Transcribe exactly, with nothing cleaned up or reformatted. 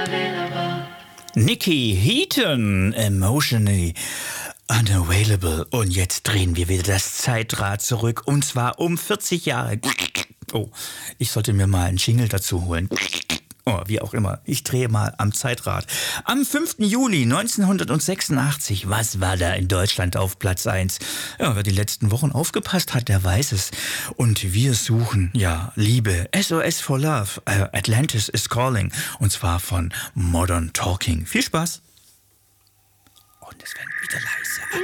Nikki Heaton, Emotionally Unavailable. Und jetzt drehen wir wieder das Zeitrad zurück, und zwar um vierzig Jahre. Oh, ich sollte mir mal einen Jingle dazu holen. Oh, wie auch immer. Ich drehe mal am Zeitrad. Am fünften Juli neunzehnhundertsechsundachtzig, was war da in Deutschland auf Platz eins? Ja, wer die letzten Wochen aufgepasst hat, der weiß es. Und wir suchen, ja, Liebe. S O S for Love. Äh, Atlantis is Calling. Und zwar von Modern Talking. Viel Spaß. Und es werden wieder leise.